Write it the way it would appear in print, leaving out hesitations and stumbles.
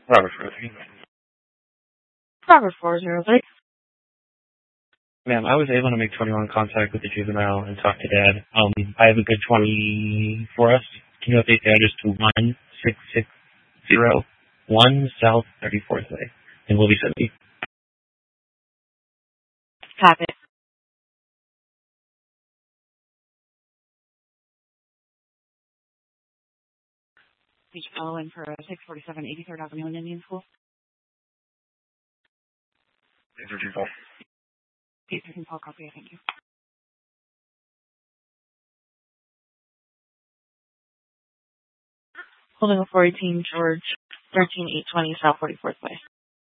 Robert 403. Robert 403. Ma'am, I was able to make 21 contact with the juvenile and talk to Dad. I have a good 20 for us. Can you update the address to 16601 South 34th Way in Wilby City? Copy. Beach in for 647 83rd Avenue in Indian School. 813 Paul. 813 Paul, copy, thank you. Holding a 418 George, 13820 South 44th Way.